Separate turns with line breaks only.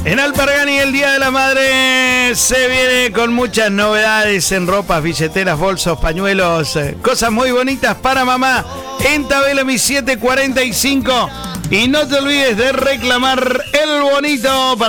En Alpargani el Día de la Madre se viene con muchas novedades en ropas, billeteras, bolsos, pañuelos, cosas muy bonitas para mamá en Tabelami 745. Y no te olvides de reclamar el bonito para